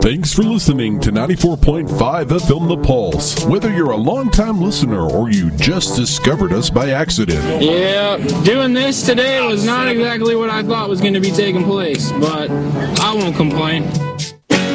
Thanks for listening to 94.5 FM The Pulse. Whether you're a long-time listener or you just discovered us by accident. Yeah, doing this today was not exactly what I thought was going to be taking place, but I won't complain.